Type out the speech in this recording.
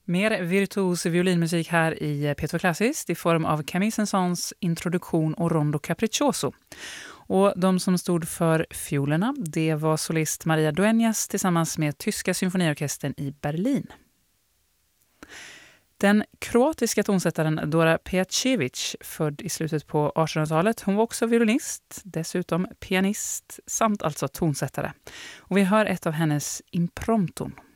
Mer virtuos violinmusik här i P2 Klassiskt i form av Camille Saint-Saëns introduktion och Rondo Capriccioso. Och de som stod för fiolerna, det var solist Maria Dueñas tillsammans med Tyska symfoniorkestern i Berlin. Den kroatiska tonsättaren Dora Pejacevic, född i slutet på 1800-talet, hon var också violinist, dessutom pianist samt alltså tonsättare. Och vi hör ett av hennes imprompton.